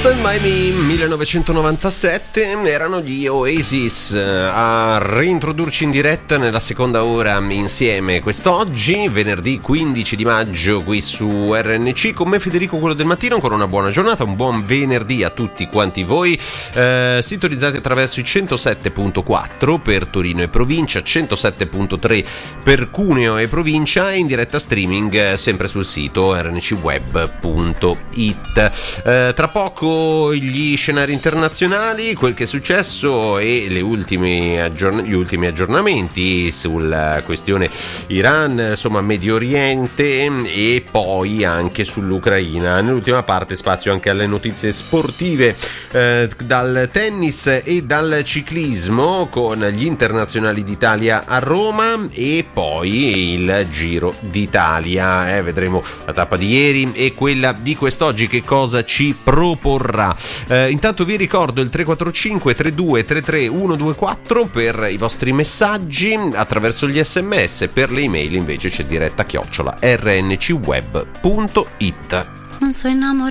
Stand By Me 1997 erano gli Oasis a reintrodurci in diretta nella seconda ora insieme quest'oggi, venerdì 15 di maggio qui su RNC, con me Federico Quello del Mattino. Ancora una buona giornata, un buon venerdì a tutti quanti voi, sintonizzati attraverso i 107.4 per Torino e provincia, 107.3 per Cuneo e provincia, e in diretta streaming sempre sul sito rncweb.it. Tra poco gli scenari internazionali, quel che è successo e gli ultimi aggiornamenti sulla questione Iran, insomma Medio Oriente, e poi anche sull'Ucraina. Nell'ultima parte spazio anche alle notizie sportive, dal tennis e dal ciclismo, con gli internazionali d'Italia a Roma e poi il Giro d'Italia. Vedremo la tappa di ieri e quella di quest'oggi che cosa ci proporrà. Intanto vi ricordo il 345 32 33 124 per i vostri messaggi attraverso gli SMS. Per le email invece c'è diretta @ rncweb.it. Non so innamorare